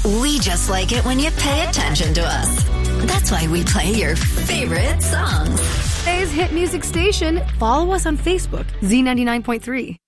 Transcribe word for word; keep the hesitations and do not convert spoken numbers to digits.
We just like it when you pay attention to us. That's why we play your favorite songs. Today's hit music station. Follow us on Facebook, Z ninety-nine point three.